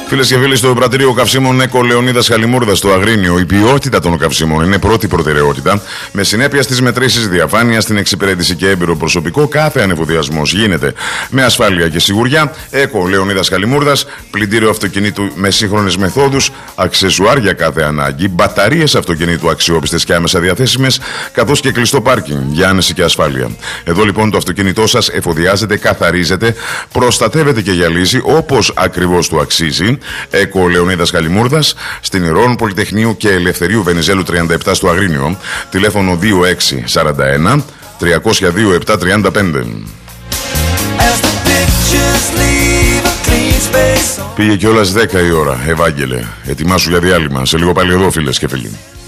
Φίλες και φίλοι, στο πρατήριο καυσίμων ΕΚΟ Λεωνίδας Χαλιμούρδας στο Αγρίνιο, η ποιότητα των καυσίμων είναι πρώτη προτεραιότητα. Με συνέπεια στις μετρήσεις, διαφάνεια στην εξυπηρέτηση και έμπειρο προσωπικό, κάθε ανεφοδιασμός γίνεται με ασφάλεια και σιγουριά. ΕΚΟ Λεωνίδας Χαλιμούρδας, πλυντήριο αυτοκινήτου με σύγχρονες μεθόδους, αξεσουάρ για κάθε ανάγκη, μπαταρίες αυτοκινήτου αξιόπιστες και άμεσα διαθέσιμες, καθώς και κλειστό πάρκινγκ για άνεση και ασφάλεια. Εδώ λοιπόν το αυτοκίνητό σας εφοδιάζεται, καθαρίζεται, προστατεύεται και γυαλίζει όπως ακριβώς του αξίζει. ΕΚΟ Λεωνίδας Χαλιμούρδας, στην Ηρών Πολυτεχνείου και Ελευθερίου Βενιζέλου 37 στο Αγρίνιο. Τηλέφωνο 2641 302 735. Πήγε κιόλας 10 η ώρα. Ευάγγελε, ετοιμάσου για διάλειμμα. Σε λίγο πάλι εδώ, φίλες και φίλοι.